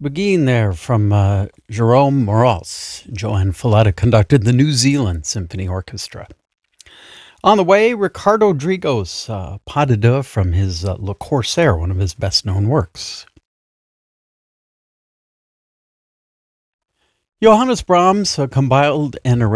Begin there from Jerome Moros. Joanne Falletta conducted the New Zealand Symphony Orchestra. On the way, Ricardo Drigos, Pas de Deux from his Le Corsaire, one of his best-known works. Johannes Brahms compiled and arranged